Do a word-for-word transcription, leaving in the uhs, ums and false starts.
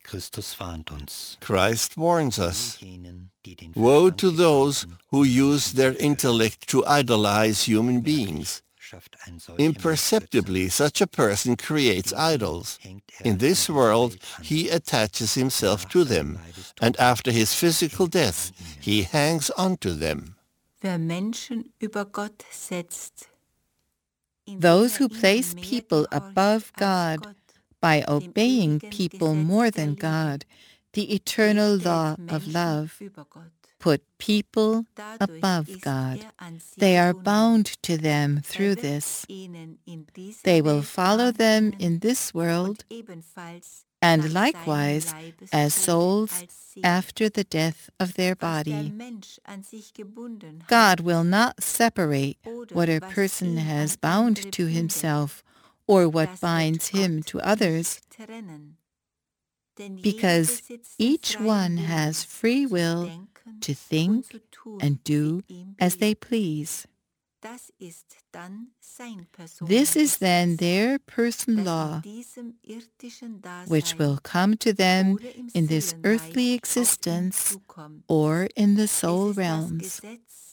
Christus warnt uns. Christ warns us. Jenen, die den Woe Verstand to those gebrauchen, who use um their zu intellect to idolize human beings. schafft ein solcher Mensch Imperceptibly, Götzen. such a person creates Diesen idols. hängt er In this dieser world, Welt an. he attaches himself Nach to seinem them, Leibestod and after his physical hängt er death, an ihnen. he hangs on to them. Wer Menschen über Gott setzt, Those who place people above God by obeying people more than God, the eternal law of love, put people above God. They are bound to them through this. They will follow them in this world and likewise as souls after the death of their body. God will not separate what a person has bound to himself or what binds him to others, because each one has free will to think and do as they please. This is then their person law, which will come to them in this earthly existence or in the soul realms.